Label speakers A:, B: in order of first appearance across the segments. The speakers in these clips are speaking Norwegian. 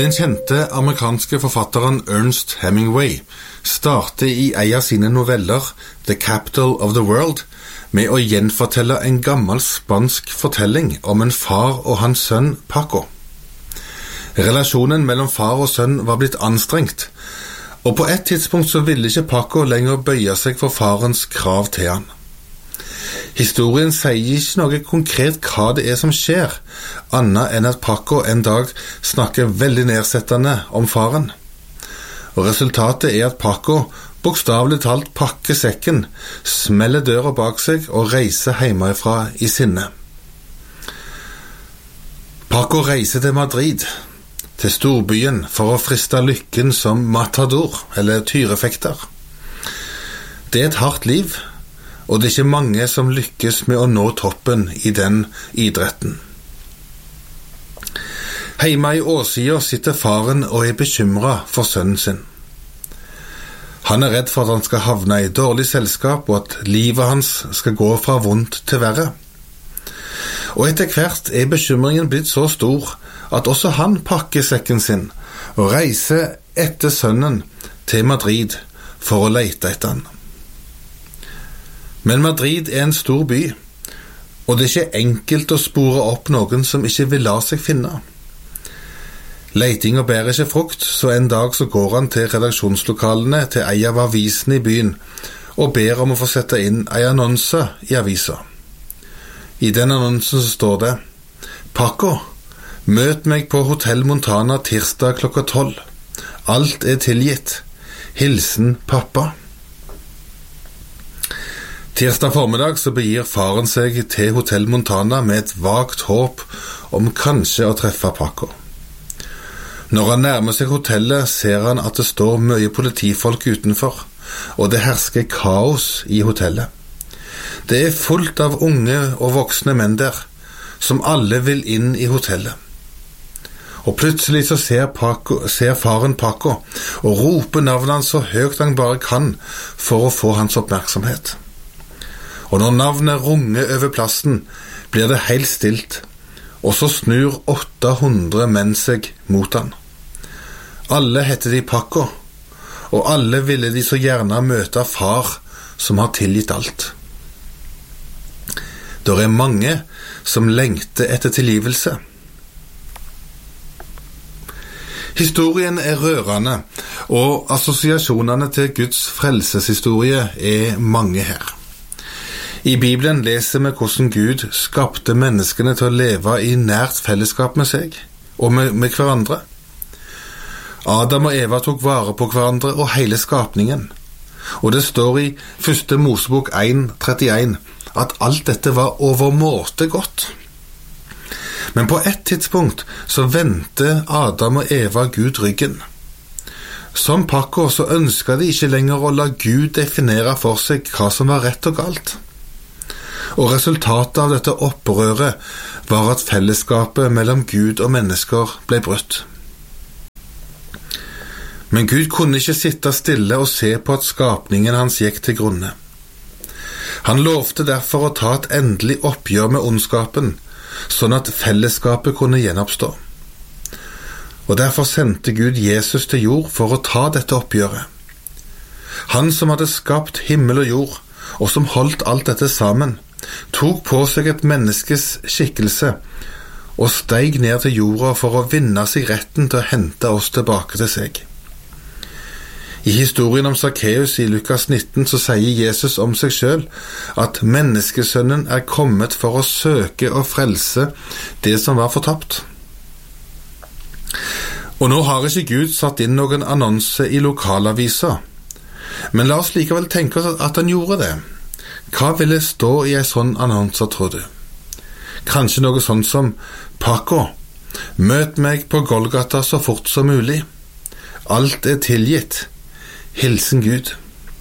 A: Den kjente amerikanske forfatteren Ernest Hemingway starter i en av sine noveller, The Capital of the World, med å gjenfortelle en gammel spansk fortelling om en far og hans sønn Paco. Relasjonen mellom far og sønn var blitt anstrengt, og på et tidspunkt så ville ikke Paco lenger bøye seg for farens krav til han. Historien sier ikke noe konkret hva det er som skjer, annet enn at Paco en dag snakker veldig nedsettende om faren. Og resultatet er at Paco bokstavelig talt pakker sekken, smeller døra bak seg og reiser hjemmefra i sinne. Paco reiser til Madrid, til storbyen, for å friste lykken som matador, eller tyrefekter. Det er et hardt liv, og det er ikke mange som lykkes med å nå toppen i den idretten. Hjemme i årsida sitter faren og er bekymret for sønnen sin. Han er redd for at han skal havne i dårlig selskap, og at livet hans skal gå fra vondt til verre. Og etter hvert er bekymringen blitt så stor at også han pakker sekken sin og reiser etter sønnen til Madrid for å lete etter han. Men Madrid er en stor by, og det er ikke enkelt å spore opp noen som ikke vil la seg finne. Leitinga bærer ikke frukt, så en dag så går han til redaksjonslokalene til en av avisene i byen og ber om å få sette inn en annonse i avisa. I den annonsen så står det: Paco, møt meg på Hotel Montana tirsdag klokka 12. Alt er tilgitt. Hilsen pappa. Tirsdag formiddag så begir faren seg til Hotel Montana med et vagt håp om kanskje å treffe Paco. Når han nærmer seg hotellet, ser han at det står mye politifolk utenfor, og det hersker kaos i hotellet. Det er fullt av unge og voksne menn der, som alle vil inn i hotellet. Og plutselig så ser faren Paco, og roper navnet hans så høyt han bare kan for å få hans oppmerksomhet. Og når navnet runger over plassen, blir det helt stilt, og så snur 800 menn seg mot han. Alle heter de Paco, og alle ville de så gjerne møte far som har tilgitt alt. Det er mange som lengter etter tilgivelse. Historien er rørende, og assosiasjonene til Guds frelseshistorie er mange her. I Bibelen leser vi hvordan Gud skapte menneskene til å leve i nært fellesskap med seg og med hverandre. Adam og Eva tok vare på hverandre og hele skapningen, og det står i 1. Mosebok 1:31 at alt dette var overmåte godt. Men på et tidspunkt så vendte Adam og Eva Gud ryggen. Som Paco så ønsket de ikke lenger å la Gud definere for seg hva som var rett og galt. Og resultatet av dette opprøret var at fellesskapet mellom Gud og mennesker ble brutt. Men Gud kunne ikke sitte stille og se på at skapningen hans gikk til grunne. Han lovte derfor å ta et endelig oppgjør med ondskapen, sånn at fellesskapet kunne gjenoppstå. Og derfor sendte Gud Jesus til jord for å ta dette oppgjøret. Han som hadde skapt himmel og jord, og som holdt alt dette sammen, tok på seg et menneskes skikkelse og steg ned til jorda for å vinne seg retten til å hente oss tilbake til seg. I historien om Zacchaeus i Lukas 19 så sier Jesus om seg selv at menneskesønnen er kommet for å søke og frelse det som var fortapt. Og nå har ikke Gud satt inn noen annonse i lokalavisa, men la oss likevel tenke oss at han gjorde det. Hva ville stå i en sånn annonse, tror du? Kanskje noe sånt som: Paco, møt meg på Golgata så fort som mulig. Alt er tilgitt. Hilsen Gud.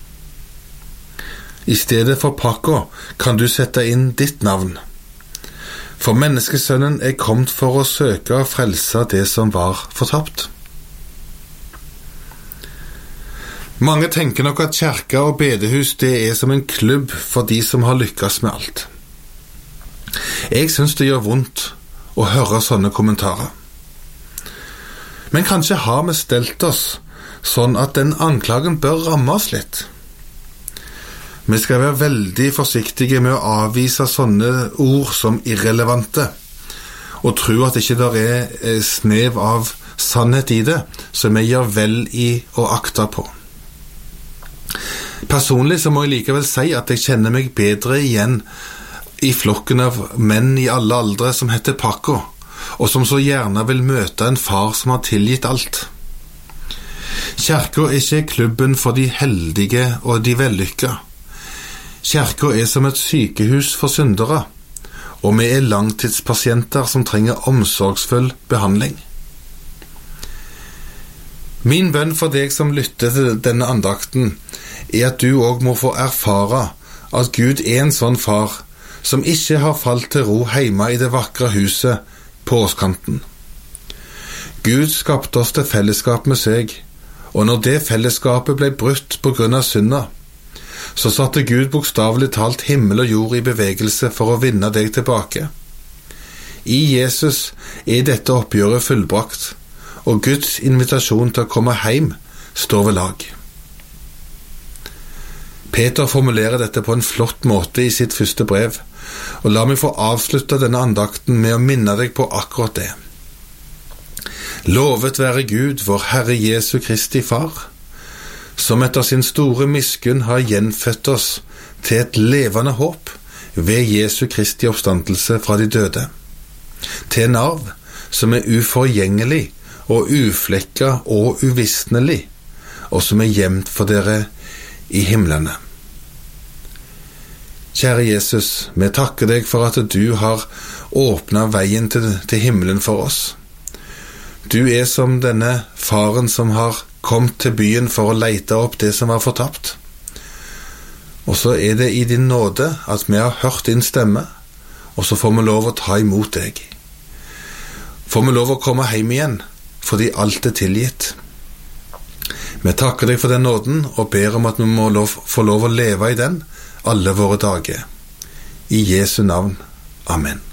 A: I stedet for Paco kan du sette inn ditt navn. For menneskesønnen er kommet for å søke og frelse det som var fortapt. Mange tenker nok at kirke og bedehus det er som en klubb for de som har lykkes med alt. Jeg synes det gjør vondt å høre sånne kommentarer. Men kanskje har vi stelt oss sånn at den anklagen bør ramme oss litt. Vi skal være veldig forsiktige med å avvise sånne ord som irrelevante, og tro at ikke der er snev av sannhet i det, som vi gjør vel i å akte på. Personlig så må jeg likevel si at jeg kjenner meg bedre igjen i flokken av menn i alle aldre som heter Paco, og som så gjerne vil møte en far som har tilgitt alt. Kirken er ikke klubben for de heldige og de vellykka. Kirken er som et sykehus for syndere, og vi er langtidspasienter som trenger omsorgsfull behandling. Min bønn for deg som lytter til denne andakten er at du også må få erfare at Gud er en sånn far som ikke har falt til ro hjemme i det vakre huset på åskanten. Gud skapte oss til fellesskap med seg, og når det fellesskapet ble brutt på grunn av synda, så satte Gud bokstavelig talt himmel og jord i bevegelse for å vinne deg tilbake. I Jesus er dette oppgjøret fullbrakt, og Guds invitasjon til å komme hjem står ved lag. Peter formulerer dette på en flott måte i sitt første brev, og la meg få avslutte denne andakten med å minne deg på akkurat det. Lovet være Gud, vår Herre Jesu Kristi Far, som etter sin store miskunn har gjenfødt oss til et levende håp ved Jesu Kristi oppstandelse fra de døde, til en arv som er uforgjengelig og uflekka og uvisnelig, og som er gjemt for dere i himlene. Kjære Jesus, vi takker deg for at du har åpnet veien til himmelen for oss. Du er som denne faren som har kommet til byen for å lete opp det som var fortapt. Og så er det i din nåde at vi har hørt din stemme, og så får vi lov å ta imot deg. Får vi lov å komme hjem igjen, fordi alt er tilgitt. Vi takker deg for den nåden, og ber om at vi må få lov å leve i den alle våre dager. I Jesu navn. Amen.